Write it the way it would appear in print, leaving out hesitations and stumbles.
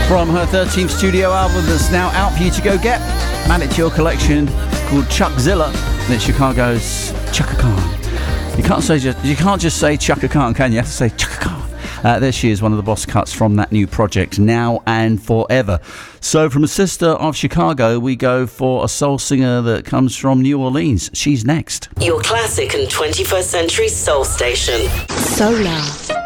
From her 13th studio album that's now out for you to go get. Add it to your collection, called Chuckzilla. And it's Chicago's Chaka Khan. You can't just say Chaka Khan, can you? You have to say Chaka Khan. There she is, one of the boss cuts from that new project, Now and Forever. So from a sister of Chicago, we go for a soul singer that comes from New Orleans. She's next. Your classic and 21st century soul station. Solar.